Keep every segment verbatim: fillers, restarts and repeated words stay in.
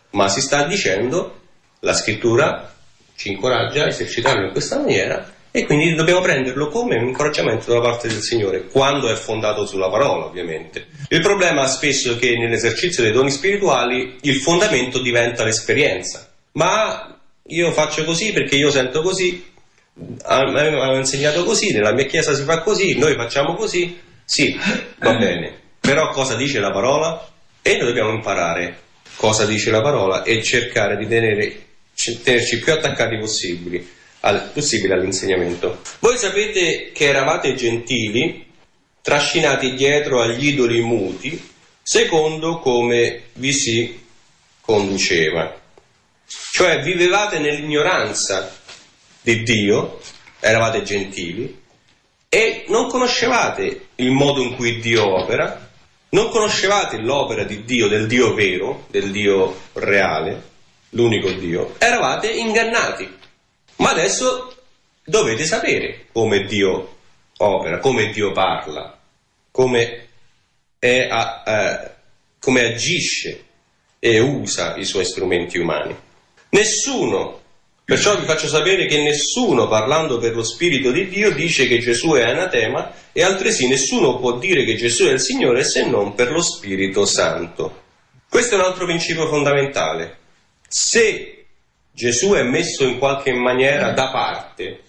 ma si sta dicendo, la scrittura ci incoraggia a esercitarlo in questa maniera, e quindi dobbiamo prenderlo come un incoraggiamento da parte del Signore, quando è fondato sulla parola, ovviamente. Il problema spesso è che nell'esercizio dei doni spirituali il fondamento diventa l'esperienza. Ma io faccio così perché io sento così, hanno insegnato così, nella mia chiesa si fa così, noi facciamo così. Sì, va bene, però cosa dice la parola? E noi dobbiamo imparare cosa dice la parola e cercare di tenere, tenerci più attaccati possibili, al, possibile all'insegnamento. Voi sapete che eravate gentili, trascinati dietro agli idoli muti, secondo come vi si conduceva. Cioè vivevate nell'ignoranza di Dio, eravate gentili, e non conoscevate il modo in cui Dio opera, non conoscevate l'opera di Dio, del Dio vero, del Dio reale, l'unico Dio, eravate ingannati. Ma adesso dovete sapere come Dio opera, come Dio parla, come, è, eh, come agisce e usa i suoi strumenti umani. Nessuno, perciò vi faccio sapere che nessuno, parlando per lo Spirito di Dio, dice che Gesù è anatema, e altresì nessuno può dire che Gesù è il Signore se non per lo Spirito Santo. Questo è un altro principio fondamentale. Se Gesù è messo in qualche maniera da parte,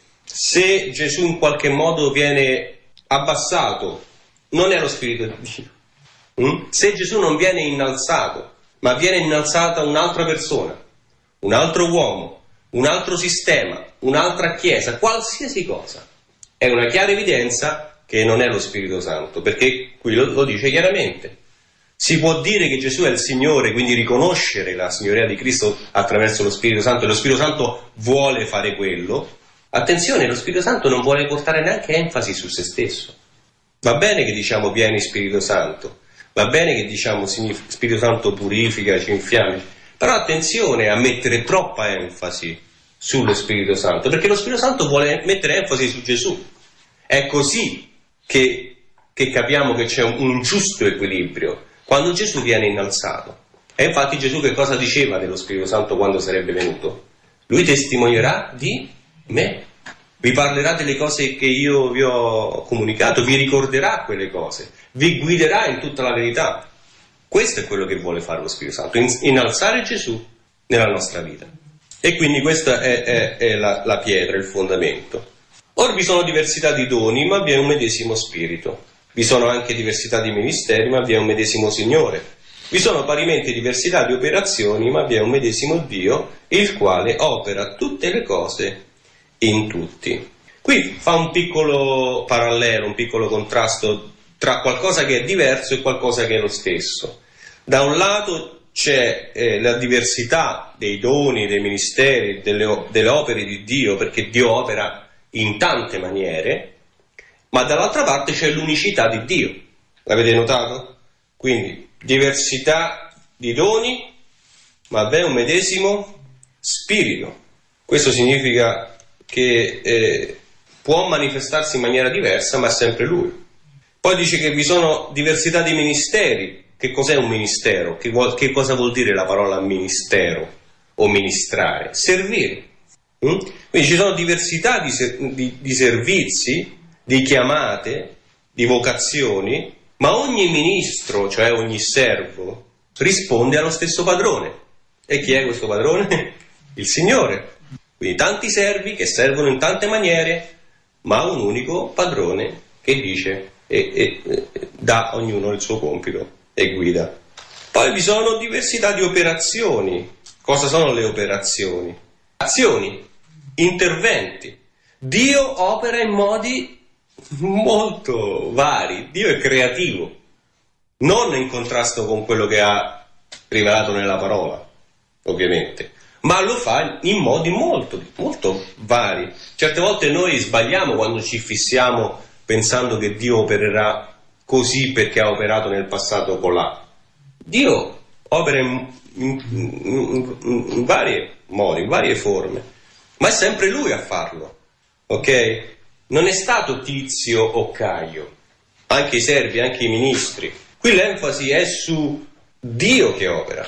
se Gesù in qualche modo viene abbassato, non è lo Spirito di Dio. Mm? Se Gesù non viene innalzato, ma viene innalzata un'altra persona, un altro uomo, un altro sistema, un'altra chiesa, qualsiasi cosa, è una chiara evidenza che non è lo Spirito Santo, perché qui lo, lo dice chiaramente. Si può dire che Gesù è il Signore, quindi riconoscere la signoria di Cristo attraverso lo Spirito Santo, e lo Spirito Santo vuole fare quello. Attenzione, lo Spirito Santo non vuole portare neanche enfasi su se stesso. Va bene che diciamo vieni Spirito Santo, va bene che diciamo Spirito Santo purifica, ci infiammi, però attenzione a mettere troppa enfasi sullo Spirito Santo, perché lo Spirito Santo vuole mettere enfasi su Gesù. È così che, che capiamo che c'è un, un giusto equilibrio quando Gesù viene innalzato. E infatti Gesù che cosa diceva dello Spirito Santo quando sarebbe venuto? Lui testimonierà di me, vi parlerà delle cose che io vi ho comunicato, vi ricorderà quelle cose, vi guiderà in tutta la verità. Questo è quello che vuole fare lo Spirito Santo, innalzare Gesù nella nostra vita. E quindi questa è, è, è la, la pietra, il fondamento. Ora vi sono diversità di doni, ma vi è un medesimo Spirito. Vi sono anche diversità di ministeri, ma vi è un medesimo Signore. Vi sono parimenti diversità di operazioni, ma vi è un medesimo Dio, il quale opera tutte le cose in tutti. Qui fa un piccolo parallelo, un piccolo contrasto tra qualcosa che è diverso e qualcosa che è lo stesso. Da un lato c'è eh, la diversità dei doni, dei ministeri, delle, delle opere di Dio, perché Dio opera in tante maniere, ma dall'altra parte c'è l'unicità di Dio. L'avete notato? Quindi diversità di doni, ma è un medesimo Spirito. Questo significa che eh, può manifestarsi in maniera diversa, ma è sempre Lui. Poi dice che vi sono diversità di ministeri. Che cos'è un ministero? Che, vuol, che cosa vuol dire la parola ministero o ministrare? Servire. Mm? Quindi ci sono diversità di, di, di servizi, di chiamate, di vocazioni, ma ogni ministro, cioè ogni servo, risponde allo stesso padrone. E chi è questo padrone? Il Signore. Quindi tanti servi che servono in tante maniere, ma un unico padrone che dice e, e, e dà a ognuno il suo compito e guida. Poi vi sono diversità di operazioni. Cosa sono le operazioni? Azioni, interventi. Dio opera in modi molto vari. Dio è creativo, non in contrasto con quello che ha rivelato nella parola, ovviamente, ma lo fa in modi molto, molto vari. Certe volte noi sbagliamo quando ci fissiamo pensando che Dio opererà così perché ha operato nel passato colà. Dio opera in, in, in, in vari modi, in varie forme, ma è sempre Lui a farlo, ok? Non è stato Tizio o Caio, anche i servi, anche i ministri. Qui l'enfasi è su Dio che opera.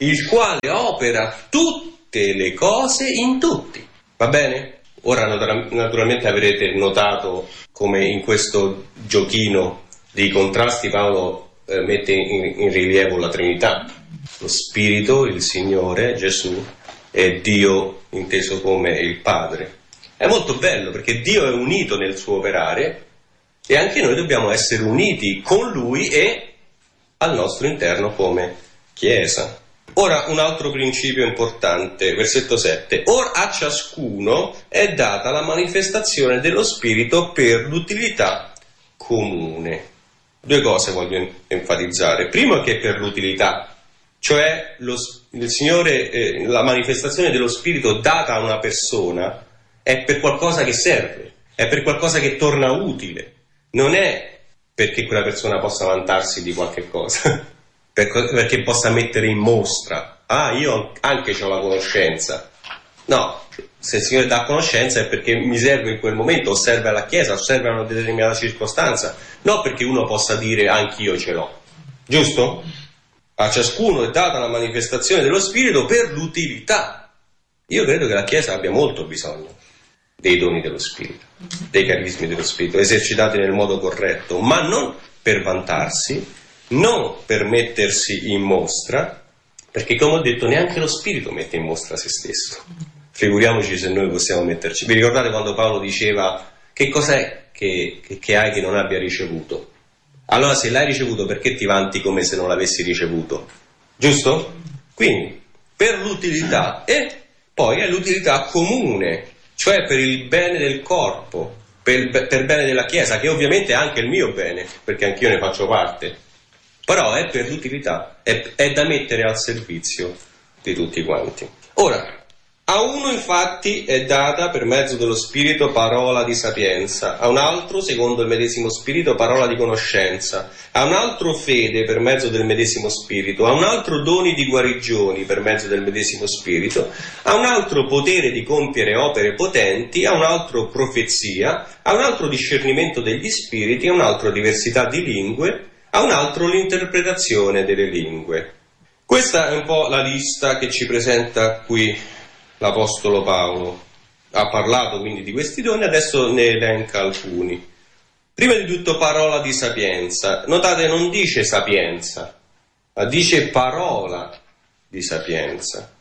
il quale opera tutte le cose in tutti. Va bene? Ora naturalmente avrete notato come in questo giochino di contrasti Paolo eh, mette in, in rilievo la Trinità, lo Spirito, il Signore, Gesù, e Dio inteso come il Padre. È molto bello perché Dio è unito nel suo operare e anche noi dobbiamo essere uniti con Lui e al nostro interno come Chiesa. Ora un altro principio importante, versetto sette. Or a ciascuno è data la manifestazione dello Spirito per l'utilità comune. Due cose voglio enfatizzare. Primo che per l'utilità, cioè lo, il Signore, eh, la manifestazione dello Spirito data a una persona è per qualcosa che serve, è per qualcosa che torna utile. Non è perché quella persona possa vantarsi di qualche cosa. Perché possa mettere in mostra, ah, io anche ho la conoscenza. No, se il Signore dà conoscenza è perché mi serve in quel momento, o serve alla Chiesa, o serve a una determinata circostanza, non perché uno possa dire anch'io ce l'ho. Giusto? A ciascuno è data la manifestazione dello Spirito per l'utilità. Io credo che la Chiesa abbia molto bisogno dei doni dello Spirito, dei carismi dello Spirito, esercitati nel modo corretto, ma non per vantarsi, non per mettersi in mostra, perché come ho detto neanche lo Spirito mette in mostra se stesso. Figuriamoci se noi possiamo metterci. Vi ricordate quando Paolo diceva che cos'è che, che, che hai che non abbia ricevuto? Allora se l'hai ricevuto perché ti vanti come se non l'avessi ricevuto? Giusto? Quindi per l'utilità, e poi è l'utilità comune, cioè per il bene del corpo, per, per il bene della Chiesa, che ovviamente è anche il mio bene, perché anch'io ne faccio parte. Però è per l'utilità, è, è da mettere al servizio di tutti quanti. Ora, a uno infatti è data per mezzo dello Spirito parola di sapienza, a un altro, secondo il medesimo Spirito, parola di conoscenza, a un altro fede per mezzo del medesimo Spirito, a un altro doni di guarigioni per mezzo del medesimo Spirito, a un altro potere di compiere opere potenti, a un altro profezia, a un altro discernimento degli spiriti, a un altro diversità di lingue, a un altro l'interpretazione delle lingue. Questa è un po' la lista che ci presenta qui l'Apostolo Paolo. Ha parlato quindi di questi doni, adesso ne elenca alcuni. Prima di tutto parola di sapienza. Notate, non dice sapienza, ma dice parola di sapienza.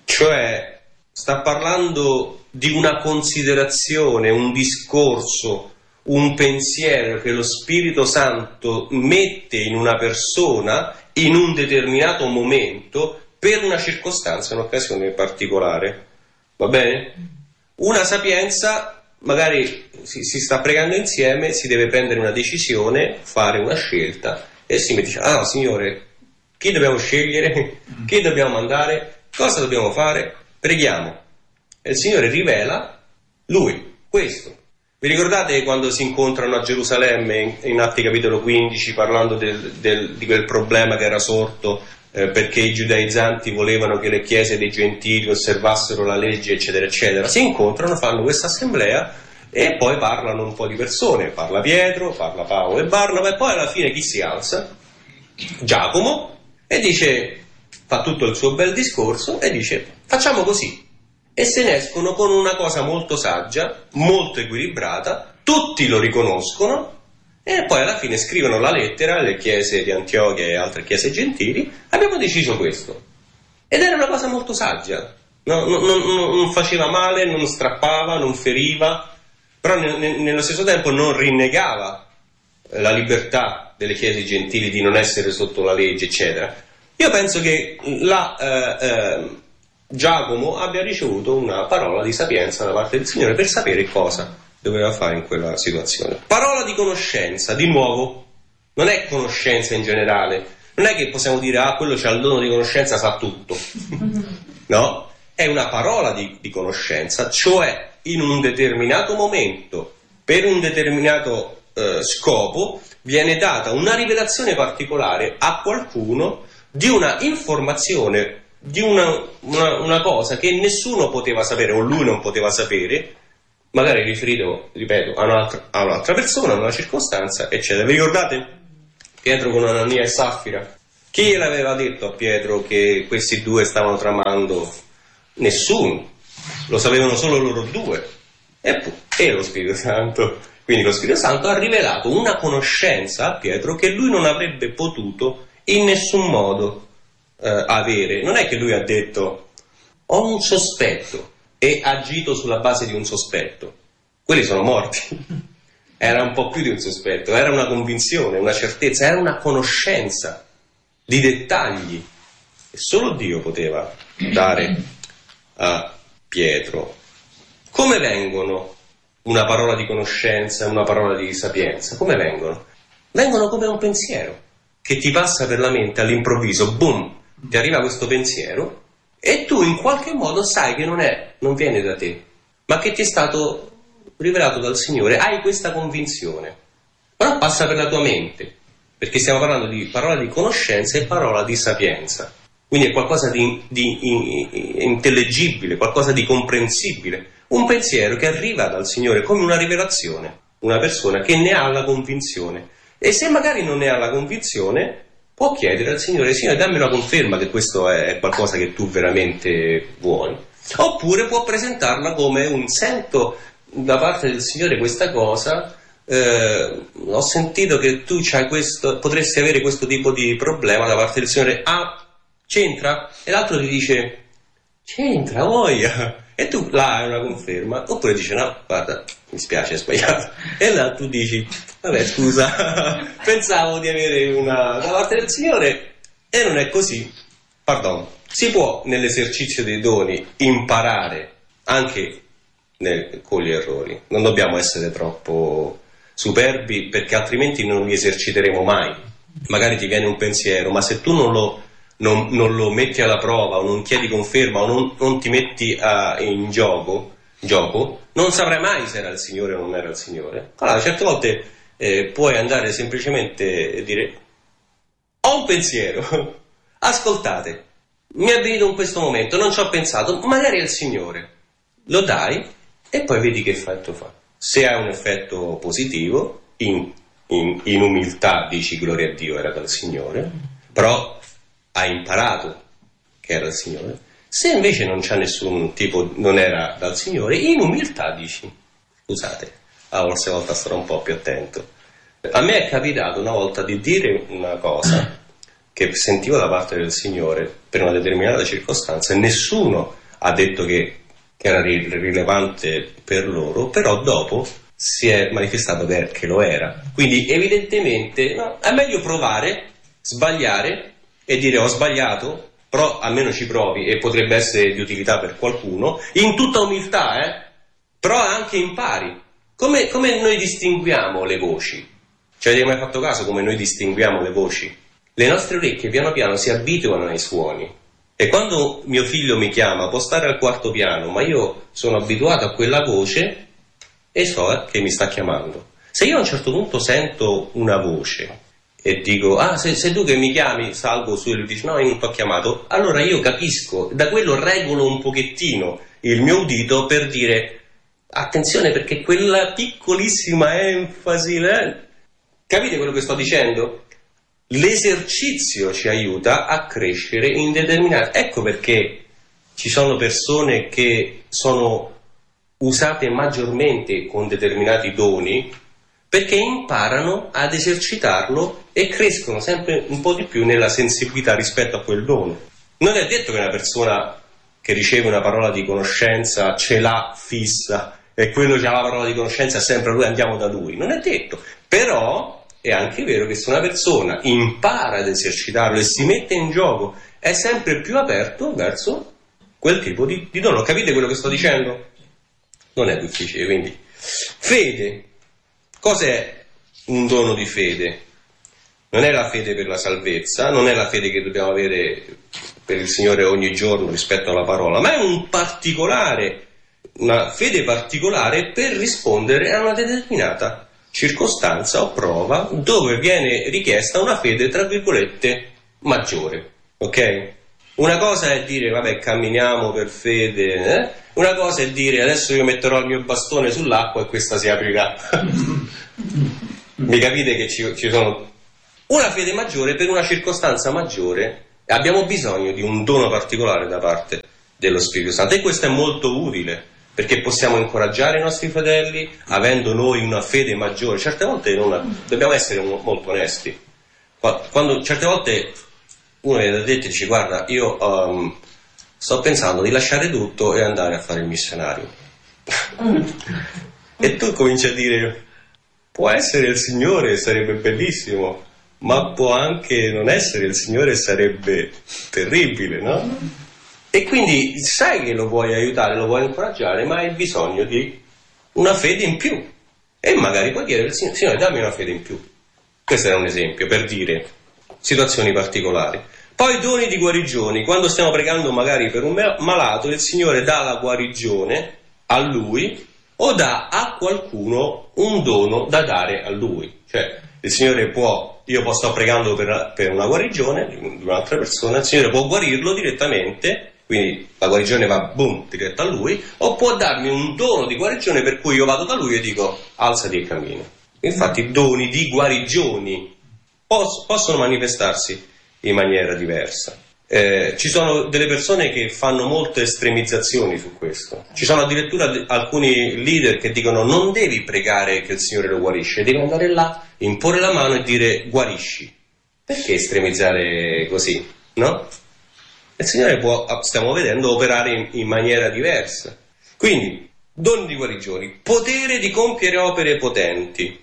Cioè sta parlando di una considerazione, un discorso, un pensiero che lo Spirito Santo mette in una persona in un determinato momento per una circostanza, un'occasione particolare. Va bene? Una sapienza, magari si, si sta pregando insieme, si deve prendere una decisione, fare una scelta e si dice, ah Signore, chi dobbiamo scegliere? Chi dobbiamo mandare? Cosa dobbiamo fare? Preghiamo. E il Signore rivela Lui, questo. Vi ricordate quando si incontrano a Gerusalemme in, in Atti capitolo quindici parlando del, del, di quel problema che era sorto eh, perché i giudaizzanti volevano che le chiese dei gentili osservassero la legge eccetera eccetera? Si incontrano, fanno questa assemblea e poi parlano un po' di persone, parla Pietro, parla Paolo e Barnaba e poi alla fine chi si alza? Giacomo, e dice, fa tutto il suo bel discorso e dice facciamo così. E se ne escono con una cosa molto saggia, molto equilibrata, tutti lo riconoscono e poi alla fine scrivono la lettera alle chiese di Antiochia e altre chiese gentili, abbiamo deciso questo. Ed era una cosa molto saggia, no, non, non, non faceva male, non strappava, non feriva, però ne, nello stesso tempo non rinnegava la libertà delle chiese gentili di non essere sotto la legge, eccetera. Io penso che la... Eh, eh, Giacomo abbia ricevuto una parola di sapienza da parte del Signore per sapere cosa doveva fare in quella situazione. Parola di conoscenza, di nuovo, non è conoscenza in generale, non è che possiamo dire ah, quello c'ha il dono di conoscenza, sa tutto. No, è una parola di, di conoscenza, cioè in un determinato momento, per un determinato eh, scopo, viene data una rivelazione particolare a qualcuno di una informazione, di una, una, una cosa che nessuno poteva sapere o lui non poteva sapere, magari riferito, ripeto, a un'altra, a un'altra persona, a una circostanza, eccetera. Vi ricordate Pietro con Anania e Saffira? Chi l'aveva detto a Pietro che questi due stavano tramando? Nessuno, lo sapevano solo loro due, e, e lo Spirito Santo. Quindi lo Spirito Santo ha rivelato una conoscenza a Pietro che lui non avrebbe potuto in nessun modo eh, avere. Non è che lui ha detto ho un sospetto e ha agito sulla base di un sospetto. Quelli sono morti. Era un po' più di un sospetto, era una convinzione, una certezza, era una conoscenza di dettagli e solo Dio poteva dare a Pietro. Come vengono una parola di conoscenza, una parola di sapienza? Come vengono? Vengono come un pensiero che ti passa per la mente all'improvviso, boom, ti arriva questo pensiero e tu in qualche modo sai che non è, non viene da te, ma che ti è stato rivelato dal Signore, hai questa convinzione, però passa per la tua mente, perché stiamo parlando di parola di conoscenza e parola di sapienza, quindi è qualcosa di, di, di intellegibile, qualcosa di comprensibile, un pensiero che arriva dal Signore come una rivelazione, una persona che ne ha la convinzione, e se magari non ne ha la convinzione può chiedere al Signore: Signore, dammi una conferma che questo è qualcosa che tu veramente vuoi, oppure può presentarla come un sento da parte del Signore questa cosa, eh, ho sentito che tu c'hai questo, potresti avere questo tipo di problema da parte del Signore. Ah, c'entra? E l'altro ti dice c'entra, voglia, e tu là hai una conferma, oppure dice no, guarda, mi spiace, è sbagliato, e là tu dici vabbè scusa, pensavo di avere una da parte del Signore e non è così, pardon. Si può nell'esercizio dei doni imparare anche Nel, con gli errori, non dobbiamo essere troppo superbi perché altrimenti non li eserciteremo mai. Magari ti viene un pensiero, ma se tu non lo, non, non lo metti alla prova o non chiedi conferma o non, non ti metti a, in gioco, gioco, non saprai mai se era il Signore o non era il Signore. Allora certe volte eh, puoi andare semplicemente e dire ho un pensiero, ascoltate, mi è venuto in questo momento, non ci ho pensato, magari è il Signore, lo dai e poi vedi che effetto fa. Se ha un effetto positivo, in, in, in umiltà dici gloria a Dio, era dal Signore, però hai imparato che era il Signore. Se invece non c'è nessun tipo, non era dal Signore, in umiltà dici scusate, la prossima volta starò un po' più attento. A me è capitato una volta di dire una cosa che sentivo da parte del Signore per una determinata circostanza e nessuno ha detto che che era rilevante per loro, però dopo si è manifestato che, che lo era. Quindi evidentemente no, è meglio provare, sbagliare e dire ho sbagliato, però almeno ci provi e potrebbe essere di utilità per qualcuno, in tutta umiltà, eh? Però anche impari. Come, come noi distinguiamo le voci? Ci avete mai fatto caso come noi distinguiamo le voci? Le nostre orecchie piano piano si abituano ai suoni. E quando mio figlio mi chiama, può stare al quarto piano, ma io sono abituato a quella voce e so eh, che mi sta chiamando. Se io a un certo punto sento una voce e dico, ah, se, se tu che mi chiami, salgo su e lui dice, no, io non ti ho chiamato, allora io capisco, da quello regolo un pochettino il mio udito per dire, attenzione perché quella piccolissima enfasi, eh? Capite quello che sto dicendo? L'esercizio ci aiuta a crescere in determinati. Ecco perché ci sono persone che sono usate maggiormente con determinati doni, perché imparano ad esercitarlo e crescono sempre un po' di più nella sensibilità rispetto a quel dono. Non è detto che una persona che riceve una parola di conoscenza ce l'ha fissa e quello che ha la parola di conoscenza è sempre lui, andiamo da lui. Non è detto, però è anche vero che se una persona impara ad esercitarlo e si mette in gioco è sempre più aperto verso quel tipo di, di dono. Capite quello che sto dicendo? Non è difficile, quindi. Fede. Cos'è un dono di fede? Non è la fede per la salvezza, non è la fede che dobbiamo avere per il Signore ogni giorno rispetto alla parola, ma è un particolare, una fede particolare per rispondere a una determinata circostanza o prova dove viene richiesta una fede tra virgolette maggiore, ok? Una cosa è dire vabbè camminiamo per fede, eh? Una cosa è dire adesso io metterò il mio bastone sull'acqua e questa si aprirà. Mi capite che ci, ci sono una fede maggiore per una circostanza maggiore, e abbiamo bisogno di un dono particolare da parte dello Spirito Santo, e questo è molto utile, perché possiamo incoraggiare i nostri fratelli avendo noi una fede maggiore. Certe volte non, dobbiamo essere molto onesti. Quando certe volte uno viene da te e dice: guarda, io um, sto pensando di lasciare tutto e andare a fare il missionario. E tu cominci a dire: può essere il Signore, sarebbe bellissimo, ma può anche non essere il Signore, sarebbe terribile, no? E quindi sai che lo vuoi aiutare, lo vuoi incoraggiare, ma hai bisogno di una fede in più. E magari puoi chiedere al Signore: Signore, dammi una fede in più. Questo era un esempio per dire situazioni particolari. Poi doni di guarigioni. Quando stiamo pregando magari per un malato, il Signore dà la guarigione a lui o dà a qualcuno un dono da dare a lui. Cioè il Signore può, io posso stare pregando per, per una guarigione di un'altra persona, il Signore può guarirlo direttamente, quindi la guarigione va boom, diretta a lui, o può darmi un dono di guarigione per cui io vado da lui e dico: alzati e cammina. Infatti doni di guarigioni poss- possono manifestarsi in maniera diversa. Eh, ci sono delle persone che fanno molte estremizzazioni su questo. Ci sono addirittura d- alcuni leader che dicono: non devi pregare che il Signore lo guarisce, devi andare là, imporre la mano e dire: guarisci. Perché estremizzare così, no? Il Signore può, stiamo vedendo, operare in, in maniera diversa. Quindi doni di guarigioni, potere di compiere opere potenti.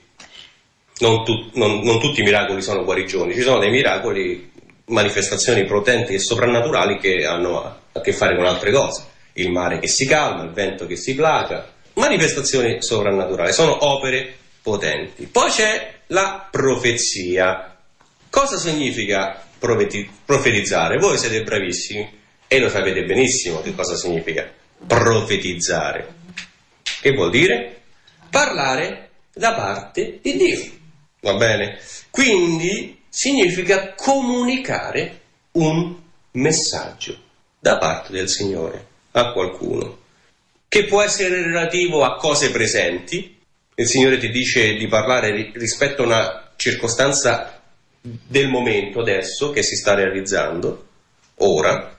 Non, tu, non, non tutti i miracoli sono guarigioni, ci sono dei miracoli, manifestazioni potenti e soprannaturali che hanno a, a che fare con altre cose. Il mare che si calma, il vento che si placa, manifestazioni soprannaturali, sono opere potenti. Poi c'è la profezia. Cosa significa profeti- profetizzare? Voi siete bravissimi e lo sapete benissimo che cosa significa profetizzare. Che vuol dire? Parlare da parte di Dio. Va bene? Quindi significa comunicare un messaggio da parte del Signore a qualcuno, che può essere relativo a cose presenti. Il Signore ti dice di parlare rispetto a una circostanza del momento, adesso, che si sta realizzando, ora,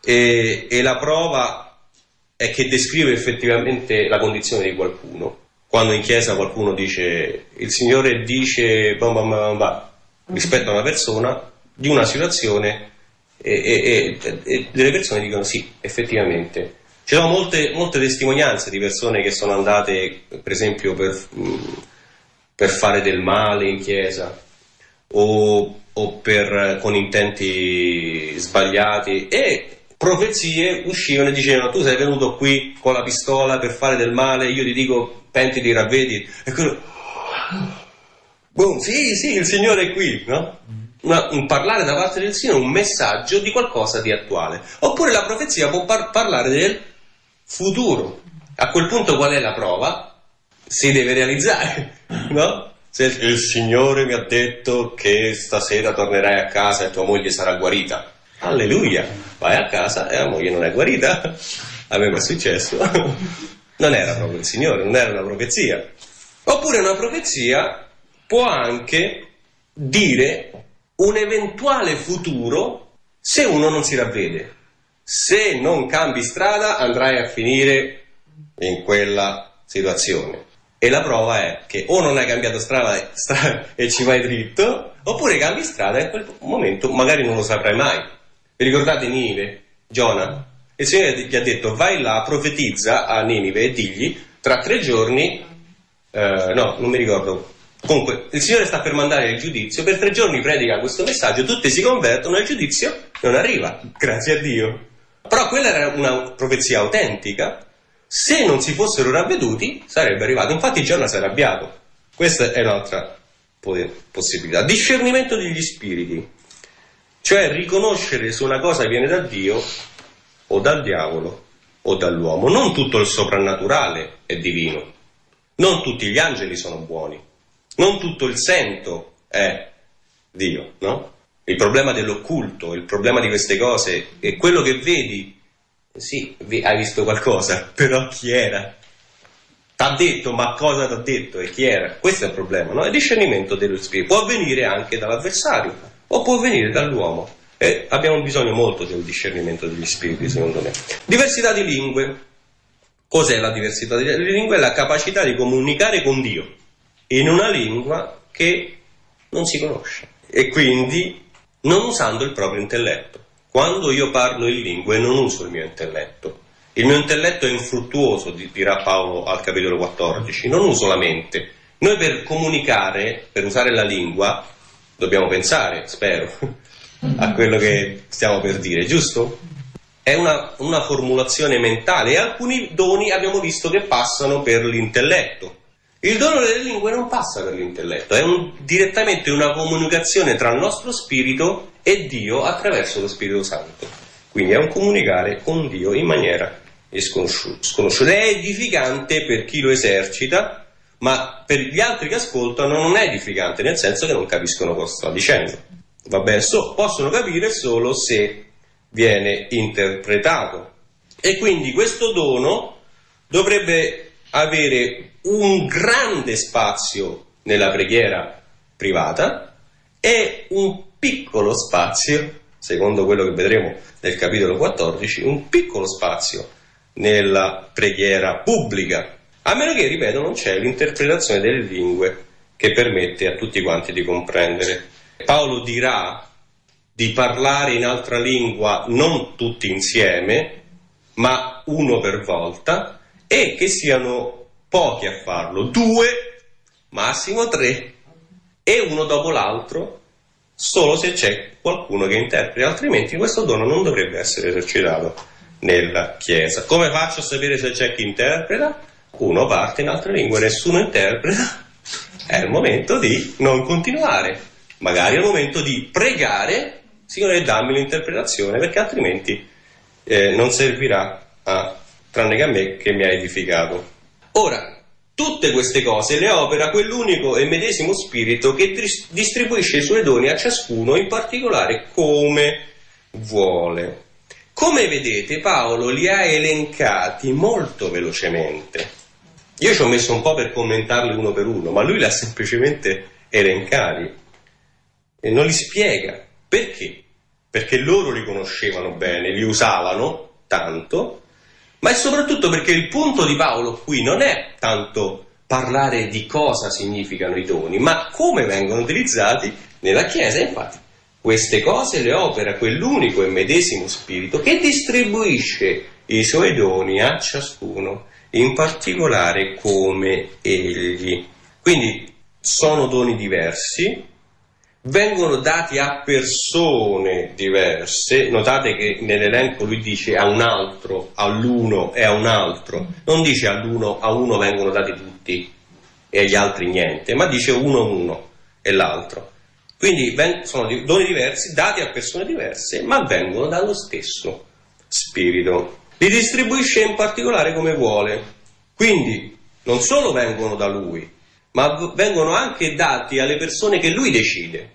e, e la prova è che descrive effettivamente la condizione di qualcuno. Quando in chiesa qualcuno dice: il Signore dice bam bam bam bam, rispetto a una persona, di una situazione, e, e, e, e delle persone dicono: sì, effettivamente. Ci sono molte, molte testimonianze di persone che sono andate, per esempio, per, per fare del male in chiesa o, o per, con intenti sbagliati, e profezie uscivano e dicevano: tu sei venuto qui con la pistola per fare del male, io ti dico pentiti, ravvedi, e quello... Boom, sì, sì, il Signore è qui, no? Una, un parlare da parte del Signore, un messaggio di qualcosa di attuale. Oppure la profezia può par- parlare del futuro. A quel punto qual è la prova? Si deve realizzare, no? Se il Signore mi ha detto che stasera tornerai a casa e tua moglie sarà guarita, alleluia, vai a casa e la moglie non è guarita. A me mi è successo. Non era proprio il Signore, non era una profezia. Oppure una profezia può anche dire un eventuale futuro se uno non si ravvede. Se non cambi strada andrai a finire in quella situazione. E la prova è che o non hai cambiato strada, strada e ci vai dritto, oppure cambi strada e in quel momento magari non lo saprai mai. Vi ricordate Ninive? Giona? Il Signore gli ha detto: vai là, profetizza a Ninive e digli tra tre giorni, eh, no, non mi ricordo. Comunque, il Signore sta per mandare il giudizio, per tre giorni predica questo messaggio, tutti si convertono e il giudizio non arriva, grazie a Dio. Però quella era una profezia autentica. Se non si fossero ravveduti sarebbe arrivato. Infatti Giona si è arrabbiato. Questa è un'altra possibilità. Discernimento degli spiriti, cioè riconoscere se una cosa viene da Dio o dal diavolo o dall'uomo. Non tutto il soprannaturale è divino, non tutti gli angeli sono buoni, non tutto il sento è Dio, no? Il problema dell'occulto, il problema di queste cose è quello che vedi. Sì, hai visto qualcosa, però chi era? T'ha detto, ma cosa t'ha detto e chi era? Questo è il problema, no? Il discernimento dello spirito può avvenire anche dall'avversario o può venire dall'uomo. E abbiamo bisogno molto del discernimento degli spiriti, secondo me. Diversità di lingue. Cos'è la diversità di lingue? È la capacità di comunicare con Dio in una lingua che non si conosce e quindi non usando il proprio intelletto. Quando io parlo in lingue non uso il mio intelletto. Il mio intelletto è infruttuoso, dirà Paolo al capitolo quattordici, non uso la mente. Noi per comunicare, per usare la lingua, dobbiamo pensare, spero, a quello che stiamo per dire, giusto? È una, una formulazione mentale e alcuni doni abbiamo visto che passano per l'intelletto. Il dono delle lingue non passa per l'intelletto, è un, direttamente una comunicazione tra il nostro spirito e Dio attraverso lo Spirito Santo. Quindi è un comunicare con Dio in maniera sconosciuta. È edificante per chi lo esercita, ma per gli altri che ascoltano non è edificante, nel senso che non capiscono cosa sta dicendo. Va bene, so, possono capire solo se viene interpretato. E quindi questo dono dovrebbe avere un grande spazio nella preghiera privata e un piccolo spazio, secondo quello che vedremo nel capitolo quattordici, un piccolo spazio nella preghiera pubblica, a meno che, ripeto, non c'è l'interpretazione delle lingue che permette a tutti quanti di comprendere. Paolo dirà di parlare in altra lingua non tutti insieme, ma uno per volta, e che siano pochi a farlo, due, massimo tre, e uno dopo l'altro, solo se c'è qualcuno che interpreti, altrimenti questo dono non dovrebbe essere esercitato nella Chiesa. Come faccio a sapere se c'è chi interpreta? Uno parte in altre lingue, nessuno interpreta, è il momento di non continuare, magari è il momento di pregare: Signore, dammi l'interpretazione, perché altrimenti eh, non servirà a, tranne che a me che mi ha edificato. Ora, tutte queste cose le opera quell'unico e medesimo spirito che dis- distribuisce i suoi doni a ciascuno in particolare come vuole. Come vedete, Paolo li ha elencati molto velocemente. Io ci ho messo un po' per commentarli uno per uno, ma lui li ha semplicemente elencati e non li spiega. Perché? Perché loro li conoscevano bene, li usavano tanto, ma è soprattutto perché il punto di Paolo qui non è tanto parlare di cosa significano i doni, ma come vengono utilizzati nella Chiesa. Infatti, queste cose le opera quell'unico e medesimo spirito che distribuisce i suoi doni a ciascuno, in particolare come egli. Quindi sono doni diversi, vengono dati a persone diverse. Notate che nell'elenco lui dice a un altro, all'uno e a un altro, non dice all'uno, a uno vengono dati tutti e agli altri niente, ma dice uno a uno e l'altro. Quindi sono doni diversi, dati a persone diverse, ma vengono dallo stesso spirito. Li distribuisce in particolare come vuole. Quindi non solo vengono da lui, ma vengono anche dati alle persone che lui decide,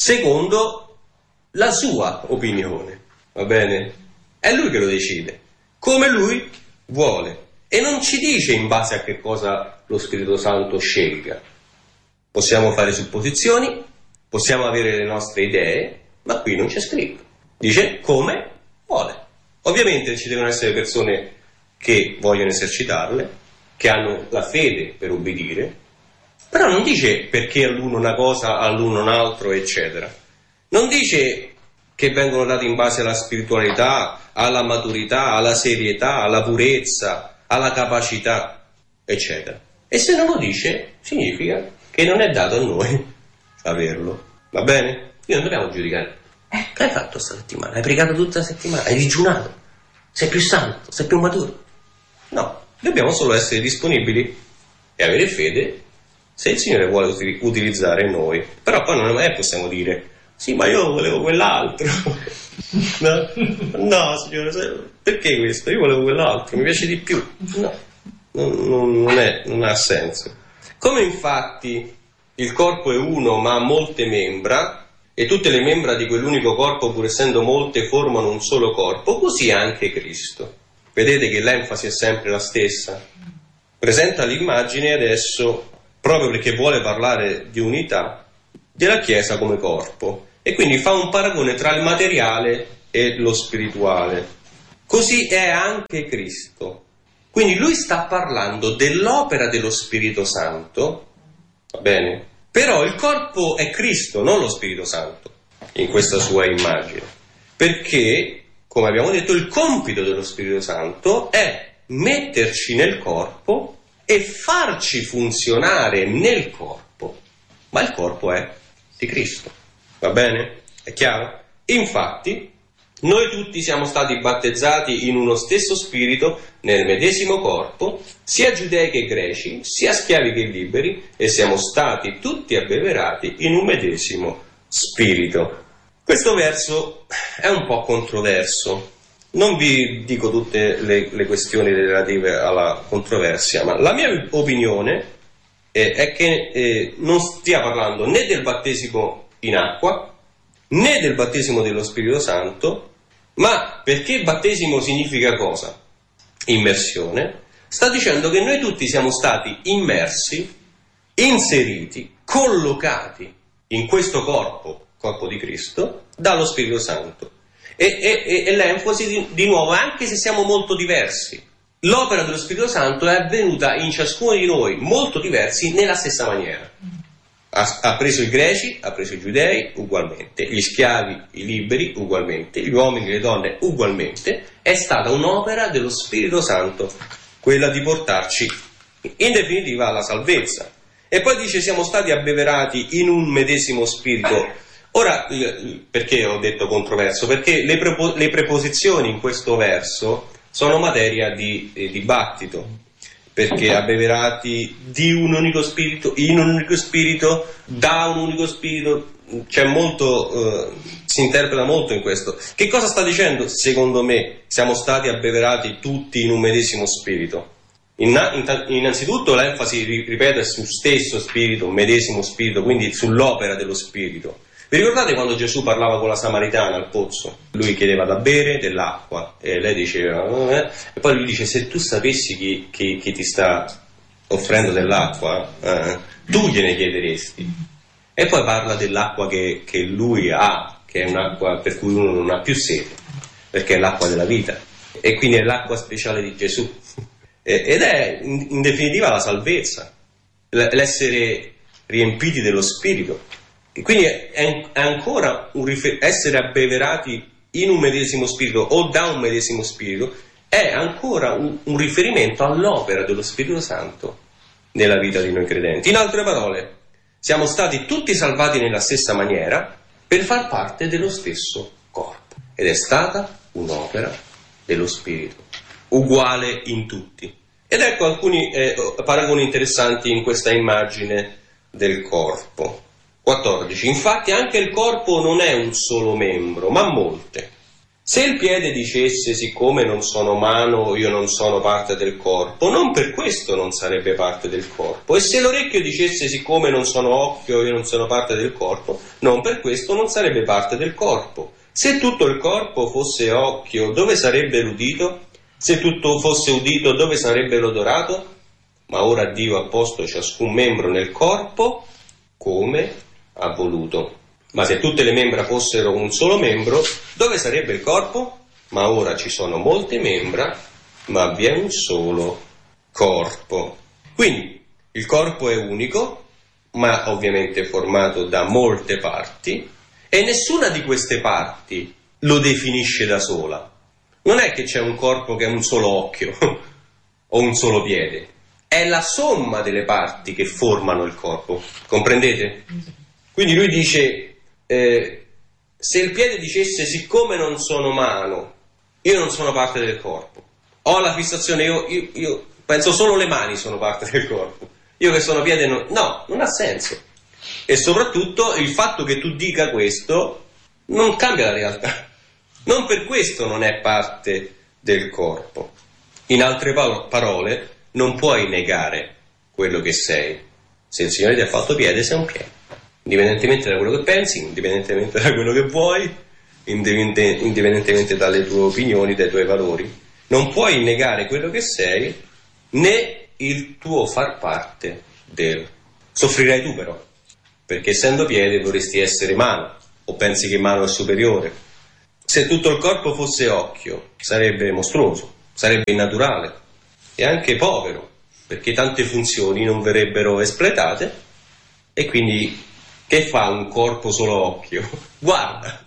secondo la sua opinione. Va bene? È lui che lo decide, come lui vuole. E non ci dice in base a che cosa lo Spirito Santo scelga. Possiamo fare supposizioni, possiamo avere le nostre idee, ma qui non c'è scritto. Dice come vuole. Ovviamente ci devono essere persone che vogliono esercitarle, che hanno la fede per obbedire, però non dice perché all'uno una cosa, all'uno un altro, eccetera. Non dice che vengono dati in base alla spiritualità, alla maturità, alla serietà, alla purezza, alla capacità, eccetera. E se non lo dice, significa che non è dato a noi averlo. Va bene? Io non dobbiamo giudicare. Eh, che hai fatto questa settimana? Hai pregato tutta la settimana? Hai digiunato? Sei più santo? Sei più maturo? No, dobbiamo solo essere disponibili e avere fede se il Signore vuole uti- utilizzare noi. Però poi non è possiamo dire sì, ma io volevo quell'altro. No, no, Signore, perché questo? Io volevo quell'altro, mi piace di più. No, non, non, è, non ha senso. Come infatti il corpo è uno ma ha molte membra, e tutte le membra di quell'unico corpo, pur essendo molte, formano un solo corpo, così anche Cristo. Vedete che l'enfasi è sempre la stessa. presenta l'immagine adesso, proprio perché vuole parlare di unità, della Chiesa come corpo, e quindi fa un paragone tra il materiale e lo spirituale. Così è anche Cristo. Quindi lui sta parlando dell'opera dello Spirito Santo, va bene? Però il corpo è Cristo, non lo Spirito Santo, in questa sua immagine. Perché, come abbiamo detto, il compito dello Spirito Santo è metterci nel corpo e farci funzionare nel corpo. Ma il corpo è di Cristo, va bene? È chiaro? Infatti, noi tutti siamo stati battezzati in uno stesso spirito, nel medesimo corpo, sia giudei che greci, sia schiavi che liberi, e siamo stati tutti abbeverati in un medesimo spirito. Questo verso è un po' controverso. Non vi dico tutte le, le questioni relative alla controversia, ma la mia opinione eh, è che eh, non stia parlando né del battesimo in acqua, né del battesimo dello Spirito Santo, ma perché battesimo significa cosa? Immersione. Sta dicendo che noi tutti siamo stati immersi, inseriti, collocati in questo corpo, corpo di Cristo, dallo Spirito Santo. E, e, e l'enfasi di, di nuovo, anche se siamo molto diversi, l'opera dello Spirito Santo è avvenuta in ciascuno di noi molto diversi nella stessa maniera. Ha, ha preso i greci, ha preso i giudei ugualmente, gli schiavi, i liberi ugualmente, gli uomini e le donne ugualmente. È stata un'opera dello Spirito Santo, quella di portarci in definitiva alla salvezza. E poi dice siamo stati abbeverati in un medesimo spirito. Ora, perché ho detto controverso? Perché le, prepo, le preposizioni in questo verso sono materia di eh, dibattito. Perché abbeverati di un unico spirito, in un unico spirito, da un unico spirito, c'è molto, eh, si interpreta molto in questo. Che cosa sta dicendo? Secondo me siamo stati abbeverati tutti in un medesimo spirito. Inna, in, innanzitutto l'enfasi, ripeto, è sul stesso spirito, medesimo spirito, quindi sull'opera dello spirito. Vi ricordate quando Gesù parlava con la Samaritana al pozzo? Lui chiedeva da bere dell'acqua e lei diceva, eh? E poi lui dice, se tu sapessi chi, chi, chi ti sta offrendo dell'acqua, eh, tu gliene chiederesti. E poi parla dell'acqua che, che lui ha, che è un'acqua per cui uno non ha più sete, perché è l'acqua della vita. E quindi è l'acqua speciale di Gesù. Ed è in, in definitiva la salvezza, l'essere riempiti dello Spirito. E quindi è, è ancora un rifer- essere abbeverati in un medesimo spirito o da un medesimo spirito è ancora un, un riferimento all'opera dello Spirito Santo nella vita di noi credenti. In altre parole, siamo stati tutti salvati nella stessa maniera per far parte dello stesso corpo, ed è stata un'opera dello Spirito uguale in tutti. Ed ecco alcuni eh, paragoni interessanti in questa immagine del corpo. quattordici. Infatti anche il corpo non è un solo membro, ma molte. Se il piede dicesse, siccome non sono mano, io non sono parte del corpo, non per questo non sarebbe parte del corpo. E se l'orecchio dicesse, siccome non sono occhio, io non sono parte del corpo, non per questo non sarebbe parte del corpo. Se tutto il corpo fosse occhio, dove sarebbe l'udito? Se tutto fosse udito, dove sarebbe l'odorato? Ma ora Dio ha posto ciascun membro nel corpo come ha voluto. Ma se tutte le membra fossero un solo membro, dove sarebbe il corpo? Ma ora ci sono molte membra, ma vi è un solo corpo. Quindi il corpo è unico, ma ovviamente formato da molte parti, e nessuna di queste parti lo definisce da sola. Non è che c'è un corpo che è un solo occhio o un solo piede, è la somma delle parti che formano il corpo, comprendete? Quindi lui dice, eh, se il piede dicesse, siccome non sono mano, io non sono parte del corpo, ho la fissazione, io, io, io penso solo le mani sono parte del corpo, io che sono piede no, no, non ha senso. E soprattutto il fatto che tu dica questo non cambia la realtà, non per questo non è parte del corpo. In altre parole, non puoi negare quello che sei. Se il Signore ti ha fatto piede, sei un piede. Indipendentemente da quello che pensi, indipendentemente da quello che vuoi, indipendentemente dalle tue opinioni, dai tuoi valori, non puoi negare quello che sei, né il tuo far parte del... Soffrirai tu però, perché essendo piede vorresti essere mano, o pensi che mano è superiore. Se tutto il corpo fosse occhio, sarebbe mostruoso, sarebbe innaturale e anche povero, perché tante funzioni non verrebbero espletate. E quindi che fa un corpo solo occhio? Guarda!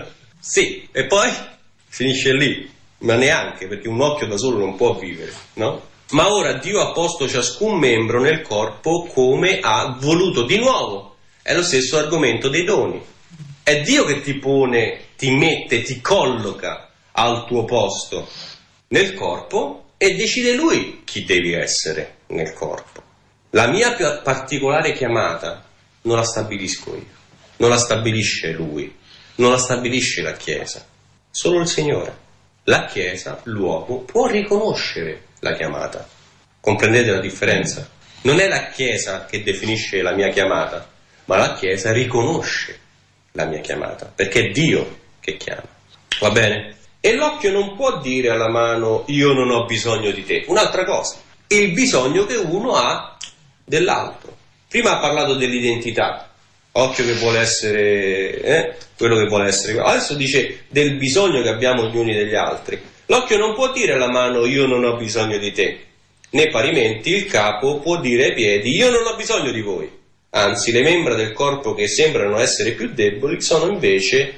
Sì, e poi finisce lì, ma neanche, perché un occhio da solo non può vivere, no? Ma ora Dio ha posto ciascun membro nel corpo come ha voluto. Di nuovo, è lo stesso argomento dei doni. È Dio che ti pone, ti mette, ti colloca al tuo posto nel corpo e decide Lui chi devi essere nel corpo. La mia più particolare chiamata non la stabilisco io, non la stabilisce Lui, non la stabilisce la Chiesa, solo il Signore. La Chiesa, l'uomo, può riconoscere la chiamata. Comprendete la differenza? Non è la Chiesa che definisce la mia chiamata, ma la Chiesa riconosce la mia chiamata, perché è Dio che chiama. Va bene? E l'occhio non può dire alla mano io non ho bisogno di te. Un'altra cosa, il bisogno che uno ha dell'altro. Prima ha parlato dell'identità. Occhio che vuole essere eh, quello che vuole essere. Adesso dice del bisogno che abbiamo gli uni degli altri. L'occhio non può dire alla mano io non ho bisogno di te, né parimenti il capo può dire ai piedi io non ho bisogno di voi. Anzi, le membra del corpo che sembrano essere più deboli sono invece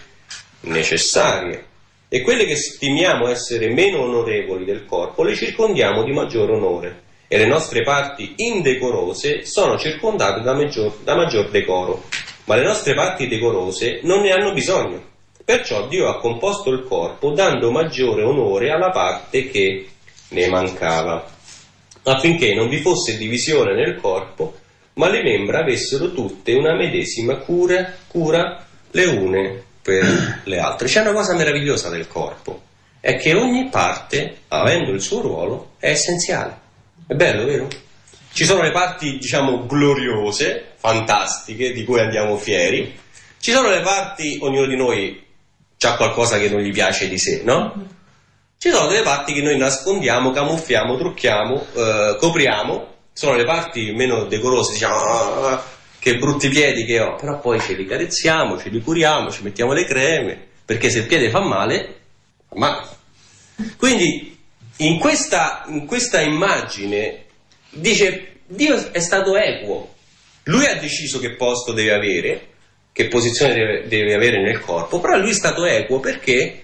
necessarie. E quelle che stimiamo essere meno onorevoli del corpo le circondiamo di maggior onore. E le nostre parti indecorose sono circondate da maggior, da maggior decoro. Ma le nostre parti decorose non ne hanno bisogno. Perciò Dio ha composto il corpo dando maggiore onore alla parte che ne mancava, affinché non vi fosse divisione nel corpo, ma le membra avessero tutte una medesima cura, cura le une per le altre. C'è una cosa meravigliosa del corpo, è che ogni parte, avendo il suo ruolo, è essenziale. È bello, vero? Ci sono le parti, diciamo, gloriose, fantastiche, di cui andiamo fieri. Ci sono le parti, ognuno di noi ha qualcosa che non gli piace di sé, no? Ci sono delle parti che noi nascondiamo, camuffiamo, trucchiamo, eh, copriamo. Sono le parti meno decorose, diciamo, ah, che brutti piedi che ho. Però poi ce li carezziamo, ce li curiamo, ci mettiamo le creme, perché se il piede fa male, fa male. Quindi, in questa, in questa immagine, dice, Dio è stato equo. Lui ha deciso che posto deve avere, che posizione deve, deve avere nel corpo, però lui è stato equo perché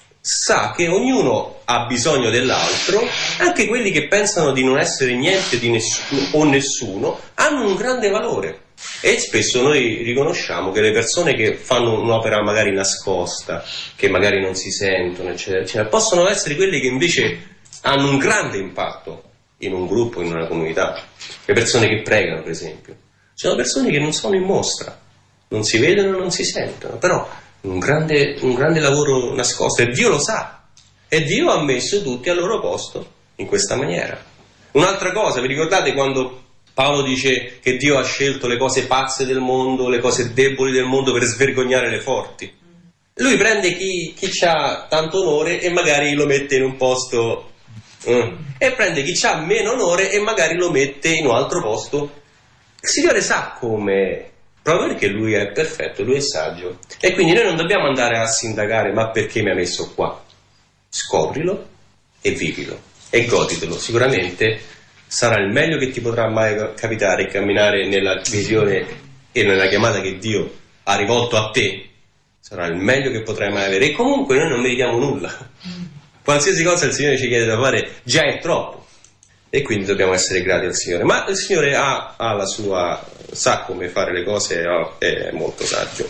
sa che ognuno ha bisogno dell'altro, anche quelli che pensano di non essere niente di nessuno o nessuno hanno un grande valore. E spesso noi riconosciamo che le persone che fanno un'opera magari nascosta, che magari non si sentono, eccetera, eccetera, possono essere quelli che invece hanno un grande impatto in un gruppo, in una comunità. Le persone che pregano, per esempio, sono persone che non sono in mostra, non si vedono, non si sentono, però un grande, un grande lavoro nascosto, e Dio lo sa, e Dio ha messo tutti al loro posto in questa maniera. Un'altra cosa, vi ricordate quando Paolo dice che Dio ha scelto le cose pazze del mondo, le cose deboli del mondo per svergognare le forti? Lui prende chi, chi ha tanto onore e magari lo mette in un posto, mm, e prende chi ha meno onore e magari lo mette in un altro posto. Il Signore sa come, proprio perché Lui è perfetto, Lui è saggio, e quindi noi non dobbiamo andare a sindacare ma perché mi ha messo qua. Scoprilo e vivilo e goditelo. Sicuramente sarà il meglio che ti potrà mai capitare, camminare nella visione e nella chiamata che Dio ha rivolto a te. Sarà il meglio che potrai mai avere, e comunque noi non meritiamo nulla. Qualsiasi cosa il Signore ci chiede da fare già è troppo, e quindi dobbiamo essere grati al Signore. Ma il Signore ha, ha la sua, sa come fare le cose, è molto saggio.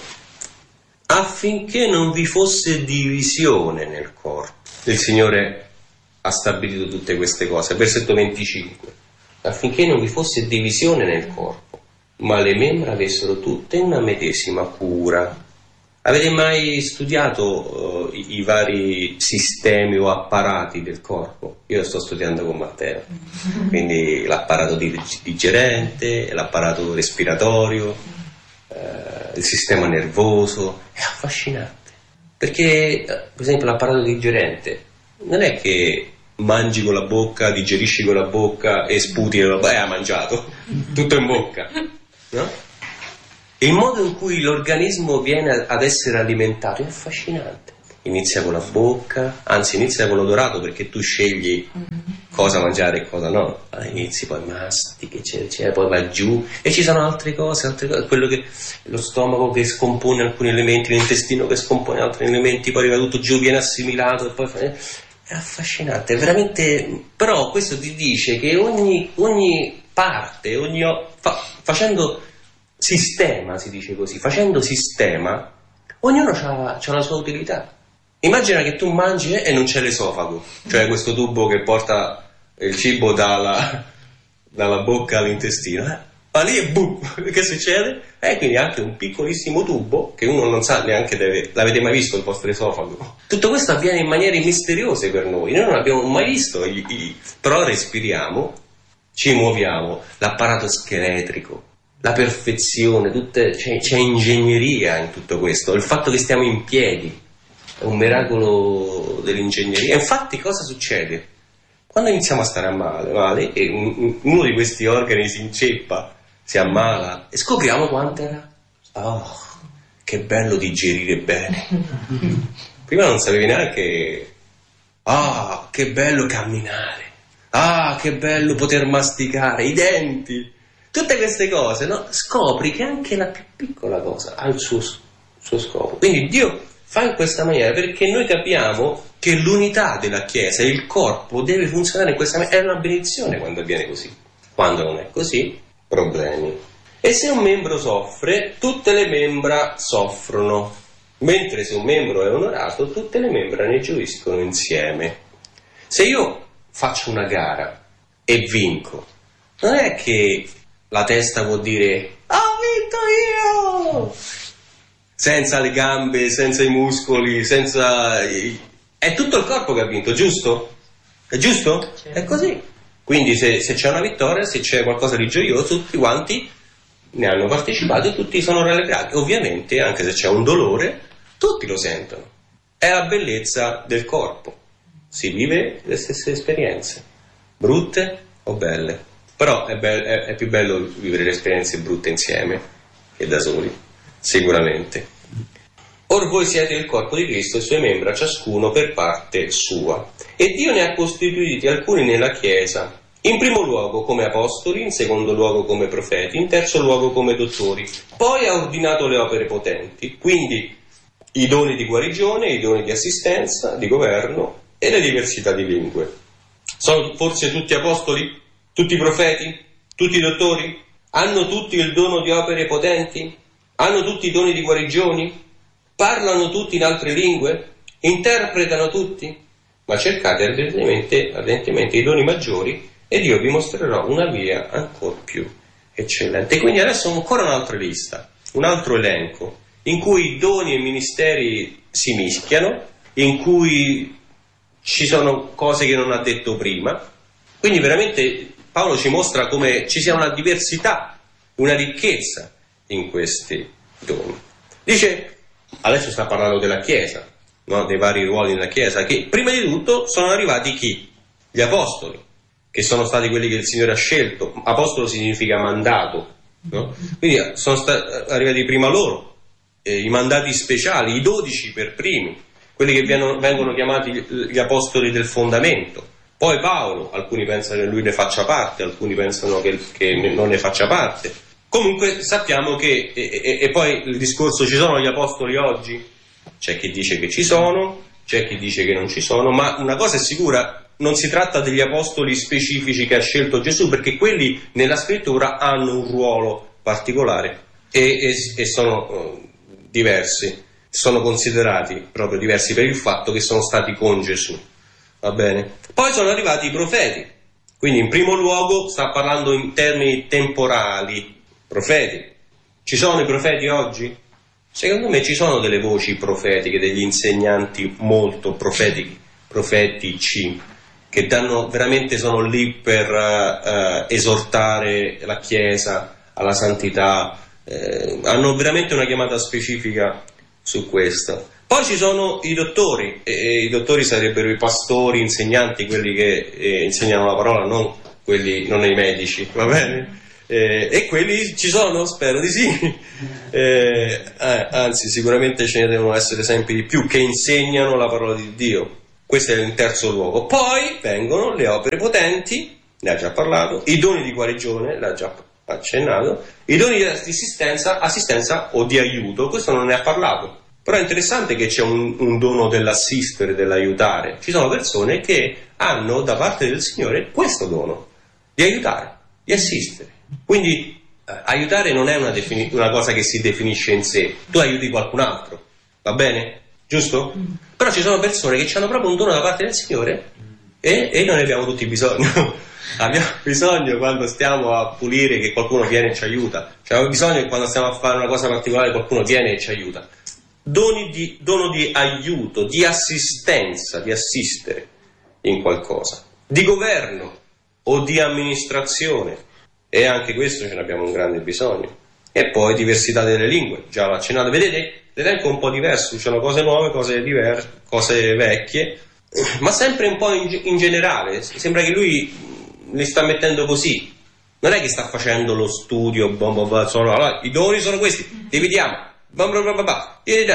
Affinché non vi fosse divisione nel corpo, il Signore ha stabilito tutte queste cose. Versetto venticinque: affinché non vi fosse divisione nel corpo, ma le membra avessero tutte una medesima cura. Avete mai studiato uh, i, i vari sistemi o apparati del corpo? Io sto studiando con Matteo, quindi l'apparato digerente, l'apparato respiratorio, uh, il sistema nervoso. È affascinante, perché uh, per esempio l'apparato digerente non è che mangi con la bocca, digerisci con la bocca e sputi con la bocca, eh, ha mangiato, tutto in bocca, no? E il modo in cui l'organismo viene ad essere alimentato è affascinante. Inizia con la bocca, anzi inizia con l'odorato, perché tu scegli cosa mangiare e cosa no. Inizi, poi mastichi, eccetera, eccetera, poi vai giù e ci sono altre cose, altre cose, quello che lo stomaco che scompone alcuni elementi, l'intestino che scompone altri elementi, poi arriva tutto giù, viene assimilato e poi fa... è affascinante, veramente. Però questo ti dice che ogni, ogni parte, ogni fa, facendo sistema, si dice così, facendo sistema, ognuno ha la sua utilità. Immagina che tu mangi e non c'è l'esofago, cioè questo tubo che porta il cibo dalla, dalla bocca all'intestino, eh? Ma lì è boom, che succede? E eh, quindi anche un piccolissimo tubo che uno non sa neanche deve... L'avete mai visto il vostro esofago? Tutto questo avviene in maniere misteriose per noi, noi non abbiamo mai visto, i, i, però respiriamo, ci muoviamo, l'apparato scheletrico, la perfezione, tutte, c'è, c'è ingegneria in tutto questo, il fatto che stiamo in piedi è un miracolo dell'ingegneria. E infatti cosa succede? Quando iniziamo a stare a male, male e uno di questi organi si inceppa, si ammala e scopriamo quanto era. Oh, che bello digerire bene. Prima non sapevi neanche. Ah, che bello camminare. Ah, che bello poter masticare i denti. Tutte queste cose, no? Scopri che anche la più piccola cosa ha il suo, suo scopo. Quindi Dio fa in questa maniera perché noi capiamo che l'unità della Chiesa, il corpo, deve funzionare in questa maniera. È una benedizione quando avviene così. Quando non è così, problemi. E se un membro soffre, tutte le membra soffrono. Mentre se un membro è onorato, tutte le membra ne gioiscono insieme. Se io faccio una gara e vinco, non è che la testa può dire ho vinto io! Senza le gambe, senza i muscoli, senza... È tutto il corpo che ha vinto, giusto? È giusto? È così. Quindi se, se c'è una vittoria, se c'è qualcosa di gioioso, tutti quanti ne hanno partecipato e tutti sono rallegrati. Ovviamente, anche se c'è un dolore, tutti lo sentono. È la bellezza del corpo. Si vive le stesse esperienze, brutte o belle. Però è, be- è, è più bello vivere le esperienze brutte insieme che da soli. Sicuramente. Or voi siete il corpo di Cristo e sue membra, ciascuno per parte sua. E Dio ne ha costituiti alcuni nella Chiesa, in primo luogo come apostoli, in secondo luogo come profeti, in terzo luogo come dottori. Poi ha ordinato le opere potenti, quindi i doni di guarigione, i doni di assistenza, di governo e le diversità di lingue. Sono forse tutti apostoli? Tutti profeti? Tutti dottori? Hanno tutti il dono di opere potenti? Hanno tutti i doni di guarigioni? Parlano tutti in altre lingue? Interpretano tutti? Ma cercate ardentemente, ardentemente i doni maggiori ed io vi mostrerò una via ancora più eccellente. Quindi adesso ancora un'altra lista, un altro elenco, in cui doni e ministeri si mischiano, in cui ci sono cose che non ha detto prima. Quindi veramente Paolo ci mostra come ci sia una diversità, una ricchezza in questi doni. Dice, adesso sta parlando della Chiesa, no? Dei vari ruoli nella Chiesa, che prima di tutto sono arrivati chi? Gli apostoli, che sono stati quelli che il Signore ha scelto. Apostolo significa mandato, no? Quindi sono stati arrivati prima loro, eh, i mandati speciali, i dodici per primi, quelli che vengono, vengono chiamati gli apostoli del fondamento. Poi Paolo, alcuni pensano che lui ne faccia parte, alcuni pensano che, che non ne faccia parte. Comunque sappiamo che, e, e, e poi il discorso, ci sono gli apostoli oggi? C'è chi dice che ci sono, c'è chi dice che non ci sono, ma una cosa è sicura, non si tratta degli apostoli specifici che ha scelto Gesù, perché quelli nella scrittura hanno un ruolo particolare e, e, e sono uh, diversi, sono considerati proprio diversi per il fatto che sono stati con Gesù. Va bene? Poi sono arrivati i profeti, quindi in primo luogo sta parlando in termini temporali. Profeti. Ci sono i profeti oggi? Secondo me ci sono delle voci profetiche, degli insegnanti molto profetici, profetici, che danno, veramente sono lì per uh, esortare la Chiesa alla santità, eh, hanno veramente una chiamata specifica su questo. Poi ci sono i dottori, e, e i dottori sarebbero i pastori, insegnanti, quelli che eh, insegnano la parola, non quelli, non i medici, va bene? Eh, e quelli ci sono? Spero di sì. Eh, eh, anzi, sicuramente ce ne devono essere sempre di più, che insegnano la parola di Dio. Questo è in terzo luogo. Poi vengono le opere potenti, ne ha già parlato, i doni di guarigione, l'ha già accennato, i doni di assistenza, assistenza o di aiuto, questo non ne ha parlato. Però è interessante che c'è un, un dono dell'assistere, dell'aiutare. Ci sono persone che hanno da parte del Signore questo dono, di aiutare, di assistere. Quindi eh, aiutare non è una, defini- una cosa che si definisce in sé, tu aiuti qualcun altro, va bene? Giusto? Mm. Però ci sono persone che hanno proprio un dono da parte del Signore e, e noi ne abbiamo tutti bisogno. Abbiamo bisogno quando stiamo a pulire che qualcuno viene e ci aiuta, cioè, abbiamo bisogno che quando stiamo a fare una cosa particolare qualcuno viene e ci aiuta. Doni di, dono di aiuto, di assistenza, di assistere in qualcosa, di governo o di amministrazione, e anche questo ce ne abbiamo un grande bisogno. E poi diversità delle lingue, già l'ho accennato, vedete l'elenco è un po' diverso, ci sono cose nuove, cose diverse, cose vecchie, ma sempre un po' in, in generale. Sembra che lui li sta mettendo così, non è che sta facendo lo studio, bom, bom, bom, sono, allora, i doni sono questi, dividiamo, bom, bom, bom, bom,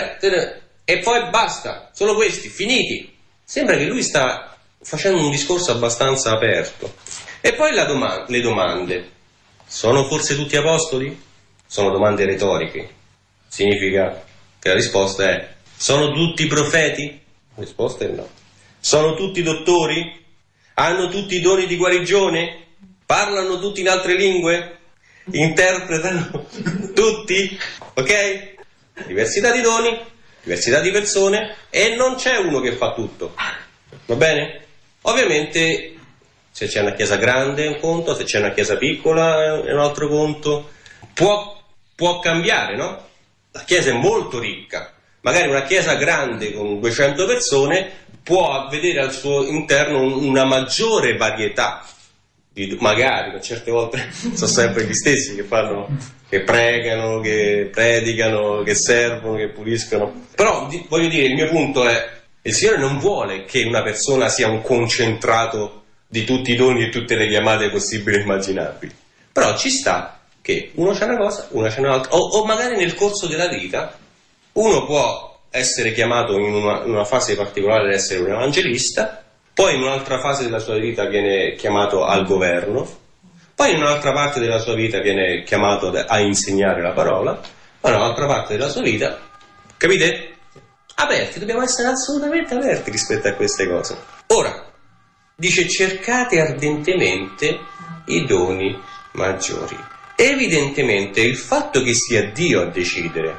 e poi basta, sono questi, finiti. Sembra che lui sta facendo un discorso abbastanza aperto. E poi la doma- le domande, sono forse tutti apostoli? Sono domande retoriche, significa che la risposta è, sono tutti profeti? La risposta è no. Sono tutti dottori? Hanno tutti i doni di guarigione? Parlano tutti in altre lingue? Interpretano tutti? Ok? Diversità di doni, diversità di persone, e non c'è uno che fa tutto. Va bene? Ovviamente se c'è una chiesa grande è un conto, se c'è una chiesa piccola è un altro conto. Può, può cambiare, no? La chiesa è molto ricca. Magari una chiesa grande con duecento persone può vedere al suo interno una maggiore varietà di, magari, ma certe volte sono sempre gli stessi che fanno, che pregano, che predicano, che servono, che puliscono. Però di, voglio dire, il mio punto è, il Signore non vuole che una persona sia un concentrato di tutti i doni e tutte le chiamate possibili e immaginabili. Però ci sta che uno c'è una cosa, uno c'è un'altra, o, o magari nel corso della vita uno può essere chiamato in una, in una fase particolare ad essere un evangelista, poi in un'altra fase della sua vita viene chiamato al governo, poi in un'altra parte della sua vita viene chiamato a insegnare la parola, poi in un'altra parte della sua vita, capite? Aperti, dobbiamo essere assolutamente aperti rispetto a queste cose. Ora, dice cercate ardentemente i doni maggiori. Evidentemente il fatto che sia Dio a decidere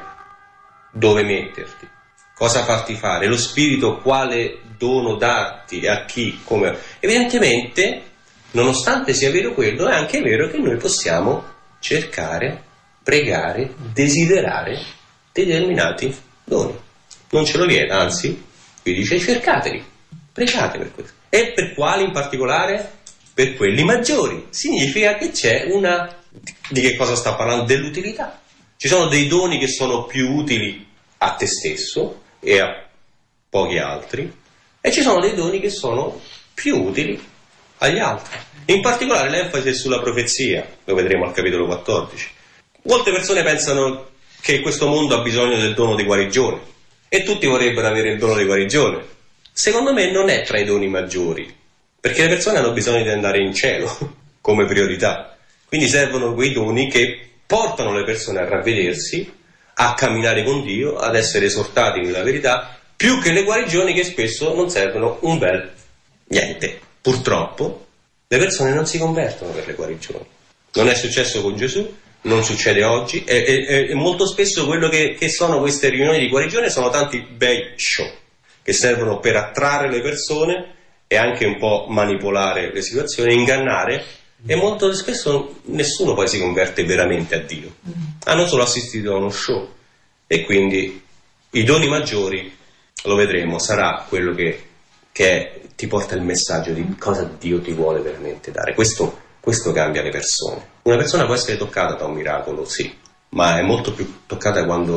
dove metterti, cosa farti fare, lo Spirito quale dono darti, a chi, come, evidentemente, nonostante sia vero quello, è anche vero che noi possiamo cercare, pregare, desiderare determinati doni. Non ce lo vieta, anzi, qui dice cercateli, pregate per questo. E per quali in particolare? Per quelli maggiori. Significa che c'è una... Di che cosa sta parlando? Dell'utilità. Ci sono dei doni che sono più utili a te stesso e a pochi altri, e ci sono dei doni che sono più utili agli altri. In particolare l'enfasi è sulla profezia, lo vedremo al capitolo quattordici. Molte persone pensano che questo mondo ha bisogno del dono di guarigione e tutti vorrebbero avere il dono di guarigione. Secondo me non è tra i doni maggiori, perché le persone hanno bisogno di andare in cielo come priorità. Quindi servono quei doni che portano le persone a ravvedersi, a camminare con Dio, ad essere esortati nella verità, più che le guarigioni che spesso non servono un bel niente. Purtroppo le persone non si convertono per le guarigioni. Non è successo con Gesù, non succede oggi, e, e, e molto spesso quello che, che sono queste riunioni di guarigione sono tanti bei show che servono per attrarre le persone e anche un po' manipolare le situazioni, ingannare, e molto spesso nessuno poi si converte veramente a Dio, hanno solo assistito a uno show. E quindi i doni maggiori, lo vedremo, sarà quello che, che è, ti porta il messaggio di cosa Dio ti vuole veramente dare. Questo, questo cambia le persone. Una persona può essere toccata da un miracolo, sì, ma è molto più toccata quando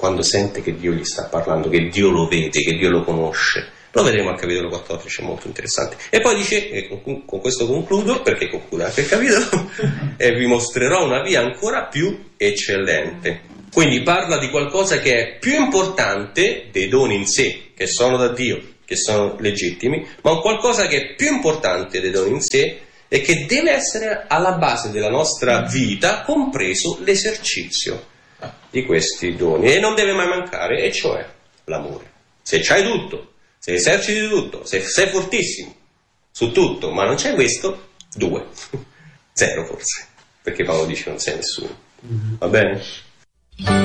quando sente che Dio gli sta parlando, che Dio lo vede, che Dio lo conosce. Lo vedremo al capitolo quattordici, è molto interessante. E poi dice, e con, con questo concludo, perché conclude anche il capitolo, e vi mostrerò una via ancora più eccellente. Quindi parla di qualcosa che è più importante dei doni in sé, che sono da Dio, che sono legittimi, ma un qualcosa che è più importante dei doni in sé e che deve essere alla base della nostra vita, compreso l'esercizio di questi doni. E non deve mai mancare, e cioè l'amore. Se c'hai tutto, se eserciti tutto, se sei fortissimo su tutto, ma non c'è questo, due. Zero forse, perché Paolo dice non sei nessuno. Va bene?